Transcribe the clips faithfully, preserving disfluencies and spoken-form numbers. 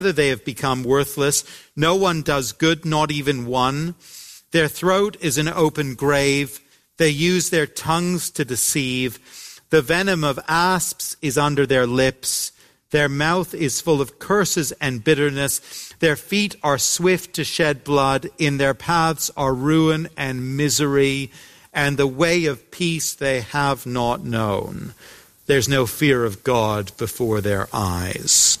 They have become worthless. No one does good, not even one. Their throat is an open grave. They use their tongues to deceive. The venom of asps is under their lips. Their mouth is full of curses and bitterness. Their feet are swift to shed blood. In their paths are ruin and misery, and the way of peace they have not known. There's no fear of God before their eyes.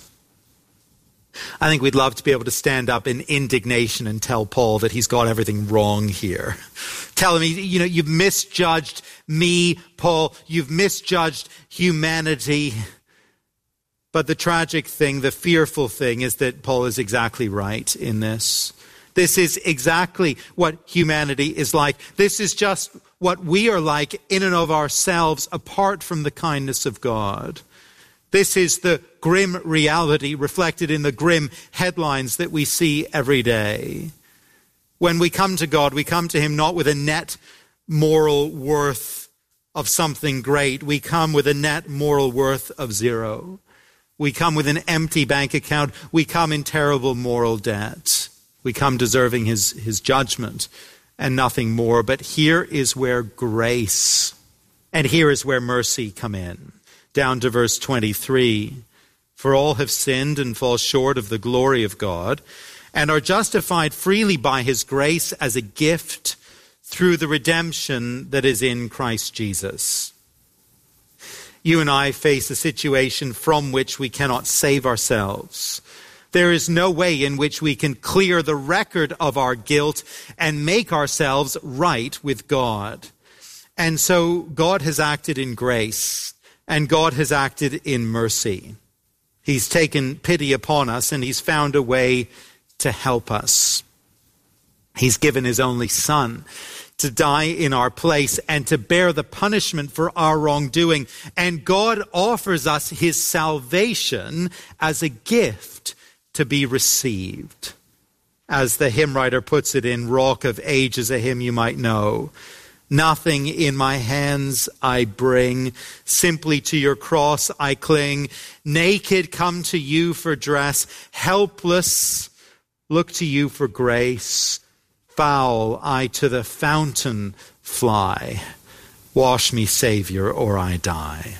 I think we'd love to be able to stand up in indignation and tell Paul that he's got everything wrong here. Tell him, you know, you've misjudged me, Paul. You've misjudged humanity. But the tragic thing, the fearful thing, is that Paul is exactly right in this. This is exactly what humanity is like. This is just what we are like in and of ourselves, apart from the kindness of God. This is the grim reality reflected in the grim headlines that we see every day. When we come to God, we come to him not with a net moral worth of something great. We come with a net moral worth of zero. We come with an empty bank account. We come in terrible moral debt. We come deserving his, his judgment and nothing more. But here is where grace and here is where mercy come in. Down to verse twenty-three. For all have sinned and fall short of the glory of God and are justified freely by his grace as a gift through the redemption that is in Christ Jesus. You and I face a situation from which we cannot save ourselves. There is no way in which we can clear the record of our guilt and make ourselves right with God. And so God has acted in grace. And God has acted in mercy. He's taken pity upon us and he's found a way to help us. He's given his only Son to die in our place and to bear the punishment for our wrongdoing. And God offers us his salvation as a gift to be received. As the hymn writer puts it in Rock of Ages, a hymn you might know. Nothing in my hands I bring, simply to your cross I cling. Naked come to you for dress, helpless look to you for grace. Foul I to the fountain fly. Wash me, Savior, or I die.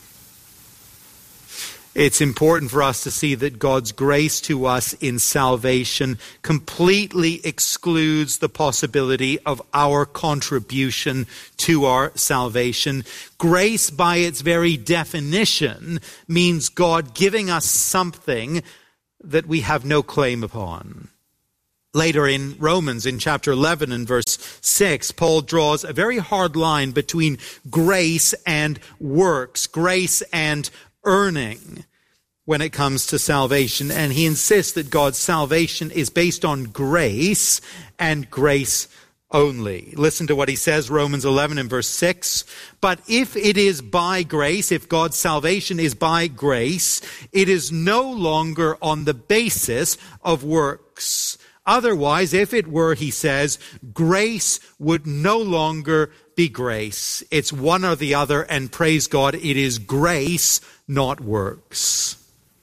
It's important for us to see that God's grace to us in salvation completely excludes the possibility of our contribution to our salvation. Grace, by its very definition, means God giving us something that we have no claim upon. Later in Romans, in chapter eleven and verse six, Paul draws a very hard line between grace and works, grace and earning when it comes to salvation. And he insists that God's salvation is based on grace and grace only. Listen to what he says, Romans eleven and verse six. But if it is by grace, if God's salvation is by grace, it is no longer on the basis of works. Otherwise, if it were, he says, grace would no longer be grace. It's one or the other, and praise God, it is grace, not works.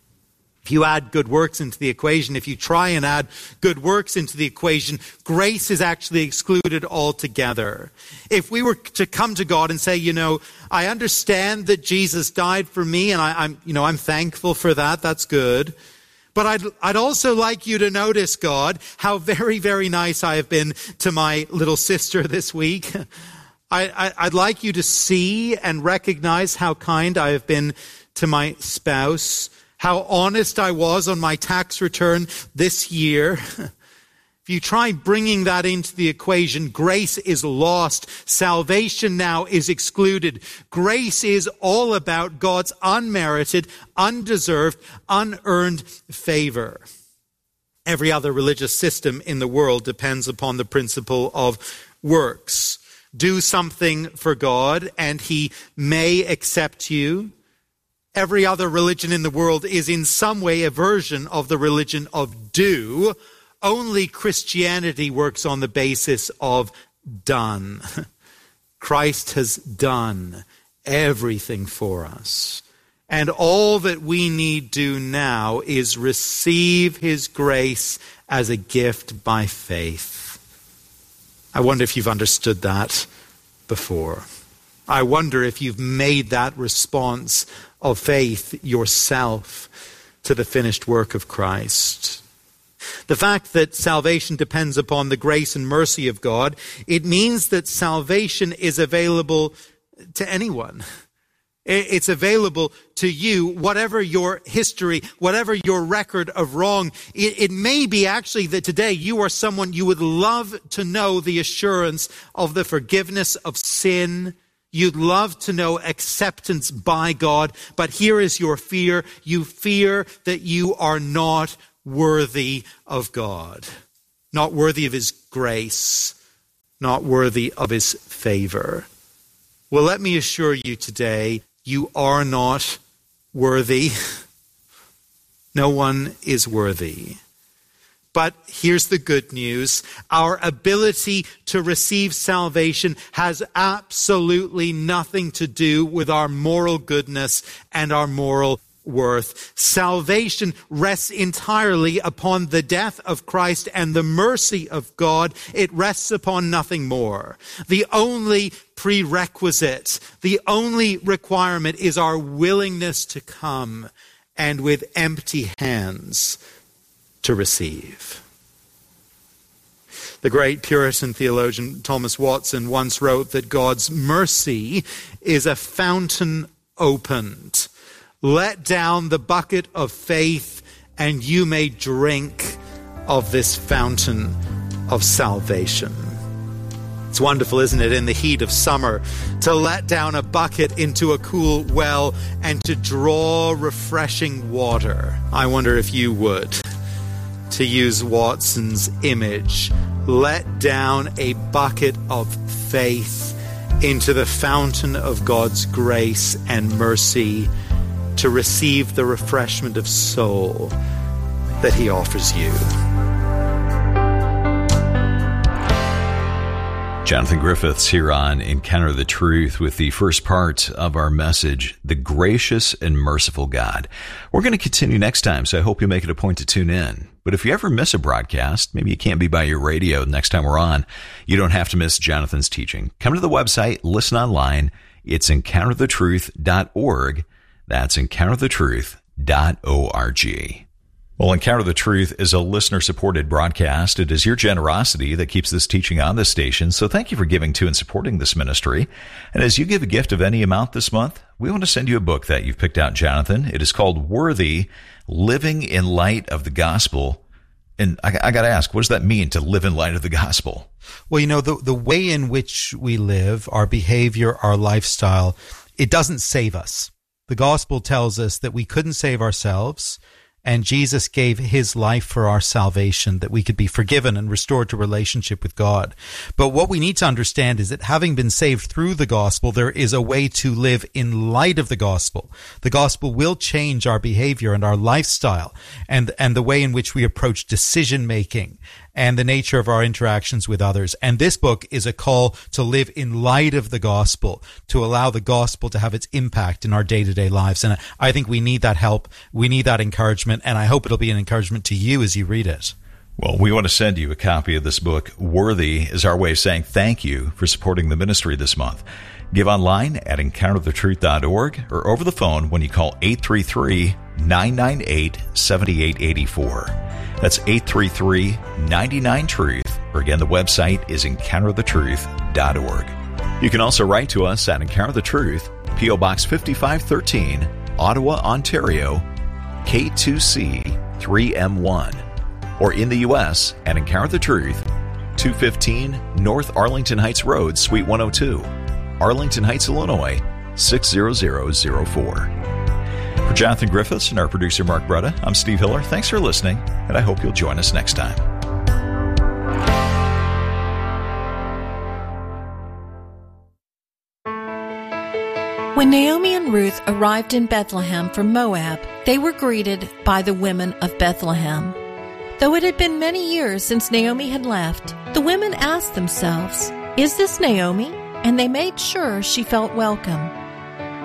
If you add good works into the equation, if you try and add good works into the equation, grace is actually excluded altogether. If we were to come to God and say, you know, I understand that Jesus died for me, and I, I'm, you know, I'm thankful for that. That's good. But I'd, I'd also like you to notice, God, how very, very nice I have been to my little sister this week. I, I, I'd like you to see and recognize how kind I have been to my spouse, how honest I was on my tax return this year. If you try bringing that into the equation, grace is lost. Salvation now is excluded. Grace is all about God's unmerited, undeserved, unearned favor. Every other religious system in the world depends upon the principle of works. Do something for God and he may accept you. Every other religion in the world is in some way a version of the religion of do. Only Christianity works on the basis of done. Christ has done everything for us. And all that we need do now is receive his grace as a gift by faith. I wonder if you've understood that before. I wonder if you've made that response of faith yourself to the finished work of Christ. The fact that salvation depends upon the grace and mercy of God, it means that salvation is available to anyone. It's available to you, whatever your history, whatever your record of wrong. It, it may be actually that today you are someone you would love to know the assurance of the forgiveness of sin. You'd love to know acceptance by God, but here is your fear. You fear that you are not worthy of God, not worthy of his grace, not worthy of his favor. Well, let me assure you today, you are not worthy. No one is worthy. But here's the good news. Our ability to receive salvation has absolutely nothing to do with our moral goodness and our moral worth. Salvation rests entirely upon the death of Christ and the mercy of God. It rests upon nothing more. The only prerequisite, the only requirement is our willingness to come and with empty hands to receive. The great Puritan theologian Thomas Watson once wrote that God's mercy is a fountain opened. Let down the bucket of faith, and you may drink of this fountain of salvation. It's wonderful, isn't it, in the heat of summer, to let down a bucket into a cool well and to draw refreshing water. I wonder if you would, to use Watson's image, let down a bucket of faith into the fountain of God's grace and mercy to receive the refreshment of soul that he offers you. Jonathan Griffiths here on Encounter the Truth with the first part of our message, The Gracious and Merciful God. We're going to continue next time, so I hope you make it a point to tune in. But if you ever miss a broadcast, maybe you can't be by your radio next time we're on, you don't have to miss Jonathan's teaching. Come to the website, listen online. It's encounter the truth dot org. That's encounter the truth dot org. Well, Encounter the Truth is a listener-supported broadcast. It is your generosity that keeps this teaching on this station, so thank you for giving to and supporting this ministry. And as you give a gift of any amount this month, we want to send you a book that you've picked out, Jonathan. It is called Worthy, Living in Light of the Gospel. And I, I got to ask, what does that mean to live in light of the gospel? Well, you know, the, the way in which we live, our behavior, our lifestyle, it doesn't save us. The gospel tells us that we couldn't save ourselves, and Jesus gave his life for our salvation, that we could be forgiven and restored to relationship with God. But what we need to understand is that having been saved through the gospel, there is a way to live in light of the gospel. The gospel will change our behavior and our lifestyle and, and the way in which we approach decision making and the nature of our interactions with others. And this book is a call to live in light of the gospel, to allow the gospel to have its impact in our day-to-day lives. And I think we need that help. We need that encouragement. And I hope it'll be an encouragement to you as you read it. Well, we want to send you a copy of this book. Worthy is our way of saying thank you for supporting the ministry this month. Give online at encounter the truth dot org or over the phone when you call eight three three, nine nine eight, seven eight eight four. That's eight three three, nine nine, truth. Or again, the website is encounter the truth dot org. You can also write to us at Encounter the Truth, P O Box fifty-five thirteen, Ottawa, Ontario, K two C three M one. Or in the U S at Encounter the Truth, two fifteen North Arlington Heights Road, Suite one oh two, Arlington Heights, Illinois, six zero zero zero four. For Jonathan Griffiths and our producer Mark Bretta, I'm Steve Hiller. Thanks for listening, and I hope you'll join us next time. When Naomi and Ruth arrived in Bethlehem from Moab, they were greeted by the women of Bethlehem. Though it had been many years since Naomi had left, the women asked themselves, "Is this Naomi?" And they made sure she felt welcome.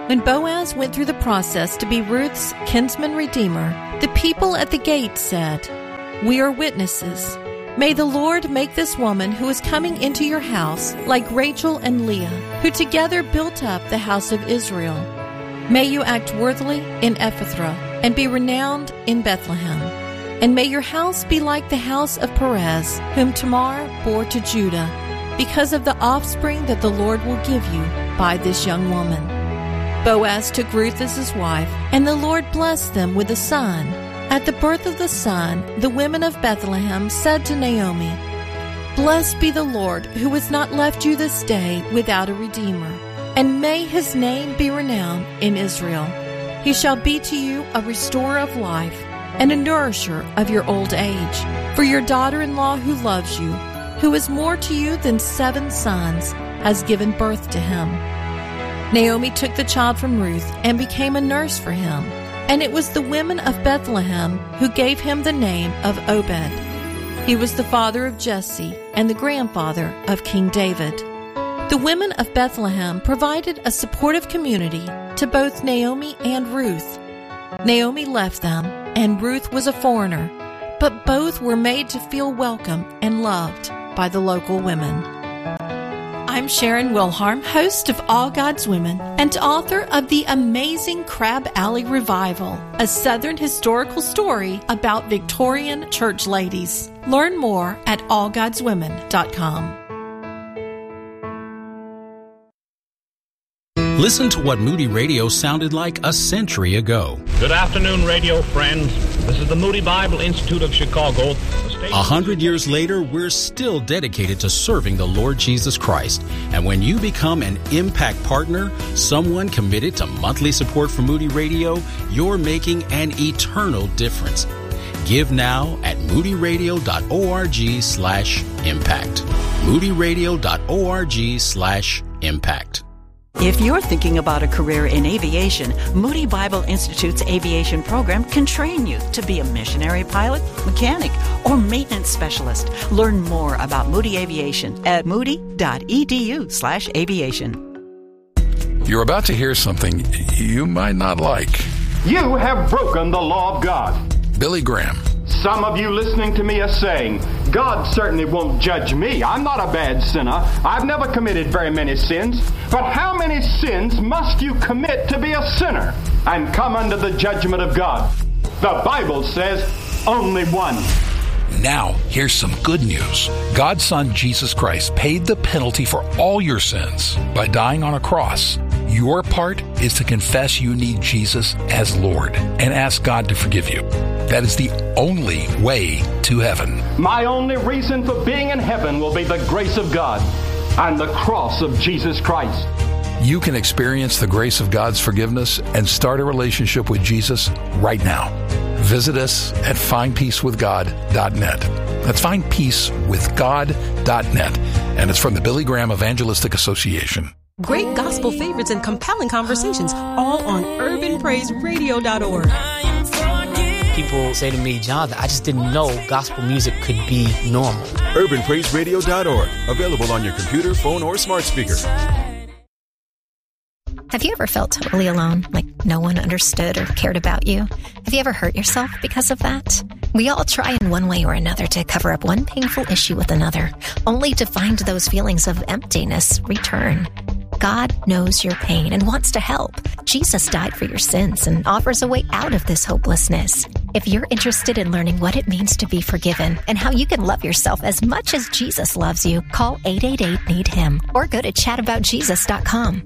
When Boaz went through the process to be Ruth's kinsman redeemer, the people at the gate said, "We are witnesses. May the Lord make this woman who is coming into your house like Rachel and Leah, who together built up the house of Israel. May you act worthily in Ephrathah and be renowned in Bethlehem. And may your house be like the house of Perez, whom Tamar bore to Judah, because of the offspring that the Lord will give you by this young woman." Boaz took Ruth as his wife, and the Lord blessed them with a son. At the birth of the son, the women of Bethlehem said to Naomi, "Blessed be the Lord, who has not left you this day without a redeemer, and may his name be renowned in Israel. He shall be to you a restorer of life and a nourisher of your old age. For your daughter-in-law who loves you, who is more to you than seven sons, has given birth to him." Naomi took the child from Ruth and became a nurse for him. And it was the women of Bethlehem who gave him the name of Obed. He was the father of Jesse and the grandfather of King David. The women of Bethlehem provided a supportive community to both Naomi and Ruth. Naomi left them, and Ruth was a foreigner, but both were made to feel welcome and loved by the local women. I'm Sharon Wilharm, host of All God's Women and author of The Amazing Crab Alley Revival, a Southern historical story about Victorian church ladies. Learn more at all gods women dot com. Listen to what Moody Radio sounded like a century ago. Good afternoon, radio friends. This is the Moody Bible Institute of Chicago. A hundred years later, we're still dedicated to serving the Lord Jesus Christ. And when you become an Impact Partner, someone committed to monthly support for Moody Radio, you're making an eternal difference. Give now at moodyradio.org slash impact. moodyradio.org slash impact. If you're thinking about a career in aviation, Moody Bible Institute's aviation program can train you to be a missionary pilot, mechanic, or maintenance specialist. Learn more about Moody Aviation at moody.edu slash aviation. You're about to hear something you might not like. You have broken the law of God. Billy Graham. Some of you listening to me are saying, God certainly won't judge me. I'm not a bad sinner. I've never committed very many sins. But how many sins must you commit to be a sinner and come under the judgment of God? The Bible says only one. Now, here's some good news. God's Son, Jesus Christ, paid the penalty for all your sins by dying on a cross. Your part is to confess you need Jesus as Lord and ask God to forgive you. That is the only way to heaven. My only reason for being in heaven will be the grace of God and the cross of Jesus Christ. You can experience the grace of God's forgiveness and start a relationship with Jesus right now. Visit us at find peace with god dot net. That's find peace with god dot net. And it's from the Billy Graham Evangelistic Association. Great gospel favorites and compelling conversations, all on urban praise radio dot org. People say to me, John, I just didn't know gospel music could be normal. urban praise radio dot org. Available on your computer, phone, or smart speaker. Have you ever felt totally alone, like no one understood or cared about you? Have you ever hurt yourself because of that? We all try in one way or another to cover up one painful issue with another, only to find those feelings of emptiness return. God knows your pain and wants to help. Jesus died for your sins and offers a way out of this hopelessness. If you're interested in learning what it means to be forgiven and how you can love yourself as much as Jesus loves you, call eight eight eight, need him or go to chat about jesus dot com.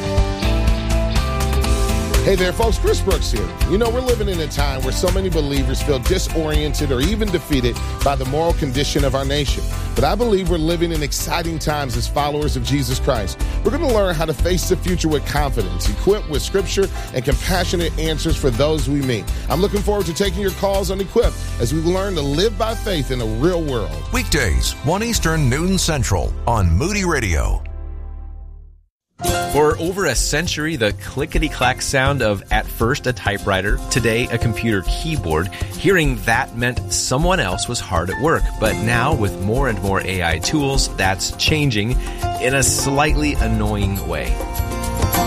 Hey there, folks. Chris Brooks here. You know, we're living in a time where so many believers feel disoriented or even defeated by the moral condition of our nation. But I believe we're living in exciting times as followers of Jesus Christ. We're going to learn how to face the future with confidence, equipped with scripture and compassionate answers for those we meet. I'm looking forward to taking your calls on Equip as we learn to live by faith in a real world. Weekdays, one Eastern, noon Central on Moody Radio. For over a century, the clickety-clack sound of, at first, a typewriter, today, a computer keyboard, hearing that meant someone else was hard at work. But now, with more and more A I tools, that's changing in a slightly annoying way.